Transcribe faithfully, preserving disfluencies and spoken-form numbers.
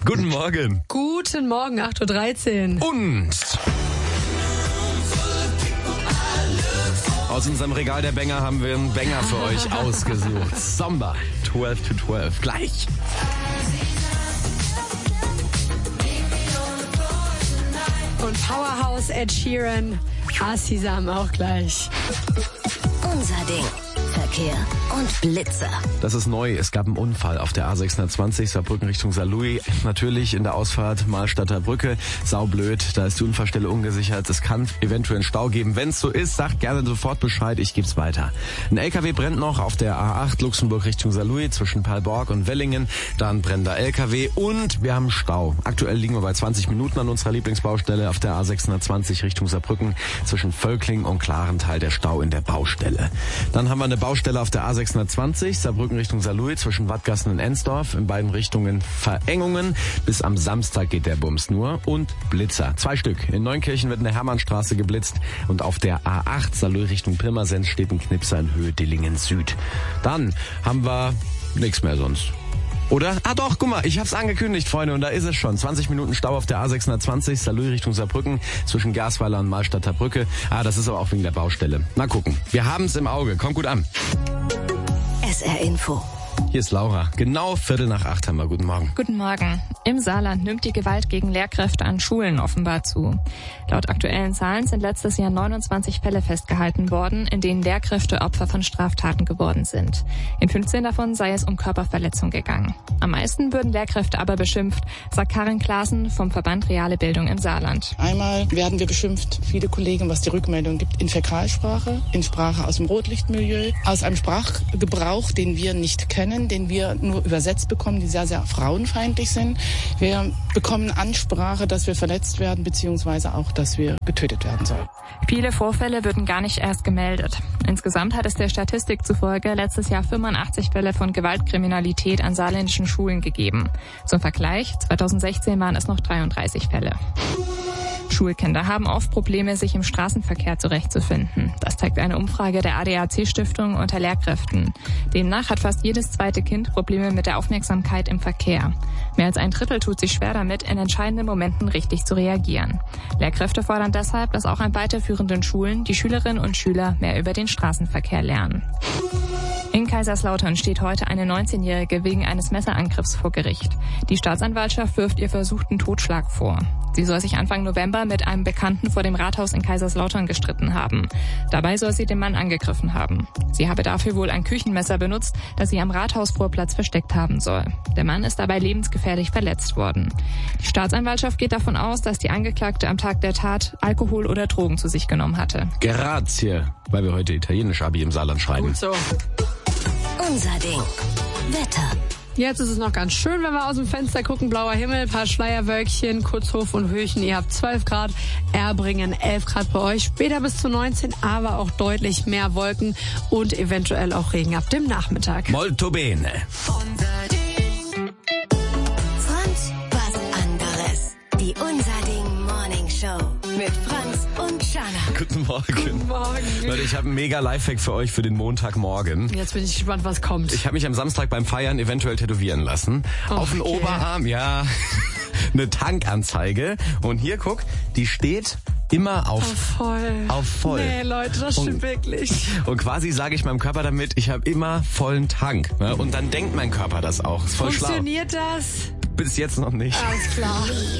Guten Morgen. Guten Morgen, acht Uhr dreizehn. Und aus unserem Regal der Banger haben wir einen Banger für euch ausgesucht. Samba, zwölf to zwölf. Gleich. Und Powerhouse Ed Sheeran, Asisam auch gleich. Unser Ding. Verkehr und Blitzer. Das ist neu. Es gab einen Unfall auf der A sechshundertzwanzig Saarbrücken Richtung Saarlouis. Natürlich in der Ausfahrt Mahlstadter Brücke. Saublöd, da ist die Unfallstelle ungesichert. Es kann eventuell einen Stau geben. Wenn es so ist, sagt gerne sofort Bescheid. Ich geb's weiter. Ein L K W brennt noch auf der A acht Luxemburg Richtung Saarlouis zwischen Palborg und Wellingen. Dann brennt der L K W und wir haben Stau. Aktuell liegen wir bei zwanzig Minuten an unserer Lieblingsbaustelle auf der A sechshundertzwanzig Richtung Saarbrücken zwischen Völkling und Klarental. Der Stau in der Baustelle. Dann haben wir eine Baustelle auf der A sechshundertzwanzig, Saarbrücken Richtung Saarlouis, zwischen Wattgassen und Ensdorf. In beiden Richtungen Verengungen. Bis am Samstag geht der Bums nur. Und Blitzer. Zwei Stück. In Neunkirchen wird in der Hermannstraße geblitzt. Und auf der A acht Saarlouis Richtung Pirmasens steht ein Knipser in Höhe Dillingen Süd. Dann haben wir nichts mehr sonst. Oder? Ah doch, guck mal, ich hab's angekündigt, Freunde, und da ist es schon. zwanzig Minuten Stau auf der A sechshundertzwanzig, Saarlouis Richtung Saarbrücken, zwischen Gersweiler und Mahlstadter Brücke. Ah, das ist aber auch wegen der Baustelle. Mal gucken. Wir haben's im Auge. Kommt gut an. S R Info. Hier ist Laura. Genau Viertel nach acht haben wir. Guten Morgen. Guten Morgen. Im Saarland nimmt die Gewalt gegen Lehrkräfte an Schulen offenbar zu. Laut aktuellen Zahlen sind letztes Jahr neunundzwanzig Fälle festgehalten worden, in denen Lehrkräfte Opfer von Straftaten geworden sind. In fünfzehn davon sei es um Körperverletzung gegangen. Am meisten würden Lehrkräfte aber beschimpft, sagt Karin Klaassen vom Verband Reale Bildung im Saarland. Einmal werden wir beschimpft, viele Kollegen, was die Rückmeldung gibt, in Fäkalsprache, in Sprache aus dem Rotlichtmilieu, aus einem Sprachgebrauch, den wir nicht kennen, den wir nur übersetzt bekommen, die sehr, sehr frauenfeindlich sind. Wir bekommen Ansprache, dass wir verletzt werden, beziehungsweise auch, dass wir getötet werden sollen. Viele Vorfälle würden gar nicht erst gemeldet. Insgesamt hat es der Statistik zufolge letztes Jahr fünfundachtzig Fälle von Gewaltkriminalität an saarländischen Schulen gegeben. Zum Vergleich, zweitausendsechzehn waren es noch dreiunddreißig Fälle. Schulkinder haben oft Probleme, sich im Straßenverkehr zurechtzufinden. Das zeigt eine Umfrage der A D A C-Stiftung unter Lehrkräften. Demnach hat fast jedes zweite Kind Probleme mit der Aufmerksamkeit im Verkehr. Mehr als ein Drittel tut sich schwer damit, in entscheidenden Momenten richtig zu reagieren. Lehrkräfte fordern deshalb, dass auch an weiterführenden Schulen die Schülerinnen und Schüler mehr über den Straßenverkehr lernen. In Kaiserslautern steht heute eine neunzehnjährige wegen eines Messerangriffs vor Gericht. Die Staatsanwaltschaft wirft ihr versuchten Totschlag vor. Sie soll sich Anfang November mit einem Bekannten vor dem Rathaus in Kaiserslautern gestritten haben. Dabei soll sie den Mann angegriffen haben. Sie habe dafür wohl ein Küchenmesser benutzt, das sie am Rathausvorplatz versteckt haben soll. Der Mann ist dabei lebensgefährlich verletzt worden. Die Staatsanwaltschaft geht davon aus, dass die Angeklagte am Tag der Tat Alkohol oder Drogen zu sich genommen hatte. Grazie, weil wir heute italienisch Abi im Saarland schreiben. Gut so. Unser Ding. Wetter. Jetzt ist es noch ganz schön, wenn wir aus dem Fenster gucken. Blauer Himmel, paar Schleierwölkchen, Kurzhof und Höchen. Ihr habt zwölf Grad, Erbringen elf Grad bei euch. Später bis zu neunzehn, aber auch deutlich mehr Wolken und eventuell auch Regen ab dem Nachmittag. Molto bene. Unser Ding. Franz, was anderes. Die Unser Ding Morning Show mit Franz und Jana. Guten Morgen. Guten Morgen. Leute, ich habe einen mega Lifehack für euch für den Montagmorgen. Jetzt bin ich gespannt, was kommt. Ich habe mich am Samstag beim Feiern eventuell tätowieren lassen. Oh, Auf den okay. Oberarm, ja, eine Tankanzeige. Und hier, guck, die steht immer auf, Auf voll. auf voll. Nee, Leute, das stimmt Und- wirklich. Und quasi sage ich meinem Körper damit, ich habe immer vollen Tank. Ne? Und dann denkt mein Körper das auch. Ist voll schlau. Funktioniert das? Bis jetzt noch nicht. Alles klar.